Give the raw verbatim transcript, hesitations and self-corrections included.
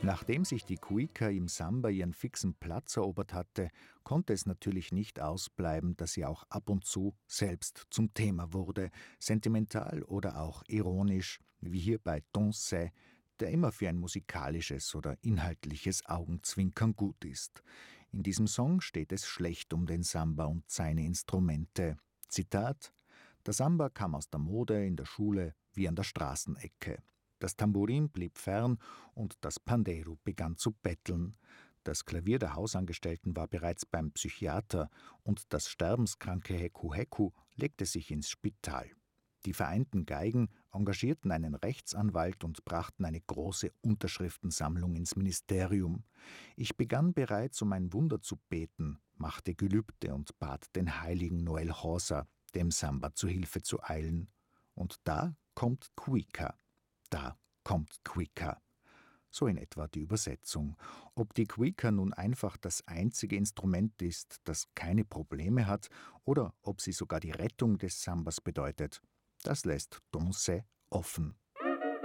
Nachdem sich die Cuica im Samba ihren fixen Platz erobert hatte, konnte es natürlich nicht ausbleiben, dass sie auch ab und zu selbst zum Thema wurde, sentimental oder auch ironisch, wie hier bei Dansez, der immer für ein musikalisches oder inhaltliches Augenzwinkern gut ist. In diesem Song steht es schlecht um den Samba und seine Instrumente. Zitat: Der Samba kam aus der Mode in der Schule wie an der Straßenecke. Das Tambourin blieb fern und das Pandeiro begann zu betteln. Das Klavier der Hausangestellten war bereits beim Psychiater und das sterbenskranke Heku Heku legte sich ins Spital. Die Vereinten Geigen engagierten einen Rechtsanwalt und brachten eine große Unterschriftensammlung ins Ministerium. Ich begann bereits, um ein Wunder zu beten, machte Gelübde und bat den heiligen Noel Rosa, dem Samba zu Hilfe zu eilen. Und da kommt Cuica. Da kommt Cuica. So in etwa die Übersetzung. Ob die Cuica nun einfach das einzige Instrument ist, das keine Probleme hat, oder ob sie sogar die Rettung des Sambas bedeutet, das lässt Dansez offen.